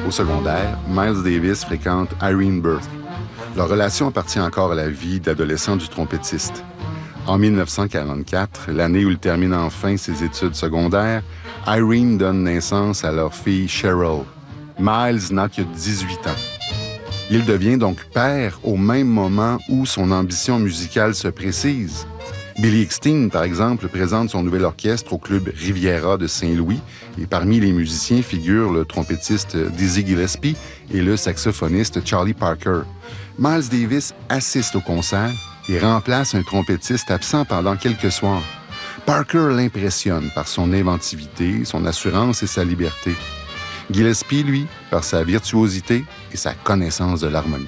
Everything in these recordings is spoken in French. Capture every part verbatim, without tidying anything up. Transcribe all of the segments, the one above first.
Au secondaire, Miles Davis fréquente Irene Burke. Leur relation appartient encore à la vie d'adolescent du trompettiste. En mille neuf cent quarante-quatre, l'année où il termine enfin ses études secondaires, Irene donne naissance à leur fille Cheryl. Miles n'a que dix-huit ans. Il devient donc père au même moment où son ambition musicale se précise. Billy Eckstine, par exemple, présente son nouvel orchestre au club Riviera de Saint-Louis et parmi les musiciens figurent le trompettiste Dizzy Gillespie et le saxophoniste Charlie Parker. Miles Davis assiste au concert et remplace un trompettiste absent pendant quelques soirs. Parker l'impressionne par son inventivité, son assurance et sa liberté. Gillespie, lui, par sa virtuosité et sa connaissance de l'harmonie.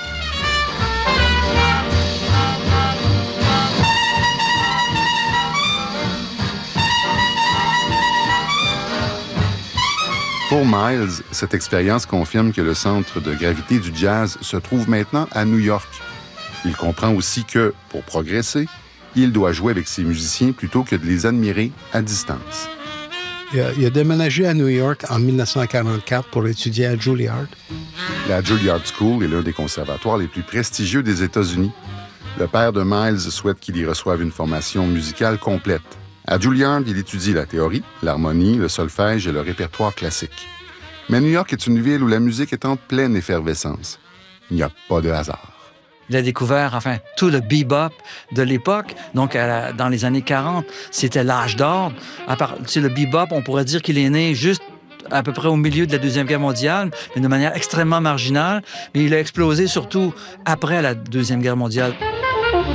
Pour Miles, cette expérience confirme que le centre de gravité du jazz se trouve maintenant à New York. Il comprend aussi que, pour progresser, il doit jouer avec ses musiciens plutôt que de les admirer à distance. Il a, il a déménagé à New York en mille neuf cent quarante-quatre pour étudier à Juilliard. La Juilliard School est l'un des conservatoires les plus prestigieux des États-Unis. Le père de Miles souhaite qu'il y reçoive une formation musicale complète. À Juilliard, il étudie la théorie, l'harmonie, le solfège et le répertoire classique. Mais New York est une ville où la musique est en pleine effervescence. Il n'y a pas de hasard. Il a découvert, enfin, tout le bebop de l'époque. Donc, à la, dans les années quarante, c'était l'âge d'or. À part, tu sais, le bebop, on pourrait dire qu'il est né juste à peu près au milieu de la Deuxième Guerre mondiale, mais de manière extrêmement marginale. Mais il a explosé surtout après la Deuxième Guerre mondiale.